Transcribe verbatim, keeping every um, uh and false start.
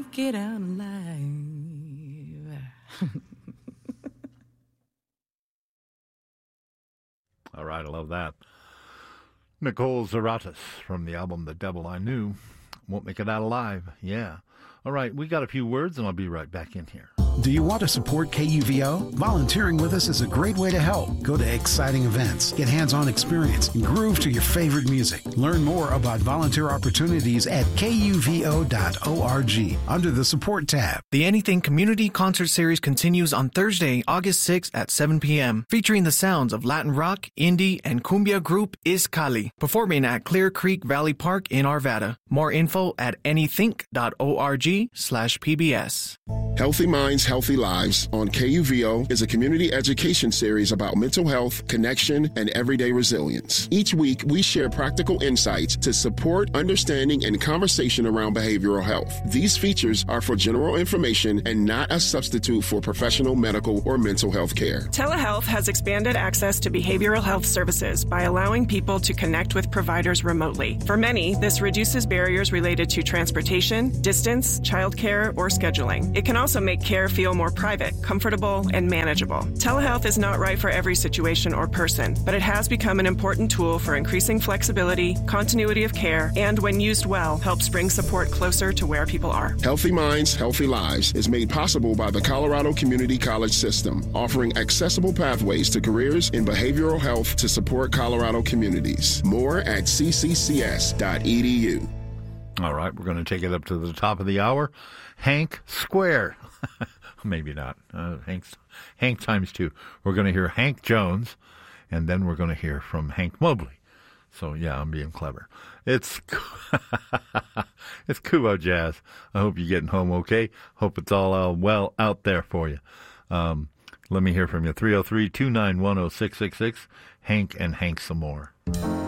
make it out alive. All right, I love that. Nicole Zaratis from the album The Devil I Knew. Won't make it out alive. Yeah. All right, we got a few words, and I'll be right back in here. Do you want to support K U V O? Volunteering with us is a great way to help. Go to exciting events, get hands-on experience, and groove to your favorite music. Learn more about volunteer opportunities at K U V O dot org under the Support tab. The Anything Community Concert Series continues on Thursday, August sixth at seven p.m., featuring the sounds of Latin rock, indie, and cumbia group Izcali, performing at Clear Creek Valley Park in Arvada. More info at anythink dot org slash PBS. Healthy Minds, Healthy Lives on K U V O is a community education series about mental health, connection, and everyday resilience. Each week, we share practical insights to support understanding and conversation around behavioral health. These features are for general information and not a substitute for professional medical or mental health care. Telehealth has expanded access to behavioral health services by allowing people to connect with providers remotely. For many, this reduces barriers related to transportation, distance, childcare, or scheduling. It can also make care feel more private, comfortable, and manageable. Telehealth is not right for every situation or person, but it has become an important tool for increasing flexibility, continuity of care, and when used well, helps bring support closer to where people are. Healthy Minds, Healthy Lives is made possible by the Colorado Community College System, offering accessible pathways to careers in behavioral health to support Colorado communities. More at c c c s dot e d u. All right, we're going to take it up to the top of the hour. Hank Square. Maybe not. Uh, Hank's, Hank times two. We're going to hear Hank Jones, and then we're going to hear from Hank Mobley. So, yeah, I'm being clever. It's it's Kubo Jazz. I hope you're getting home okay. Hope it's all uh, well out there for you. Um, let me hear from you. three oh three, two nine one, oh six six six. Hank and Hank some more.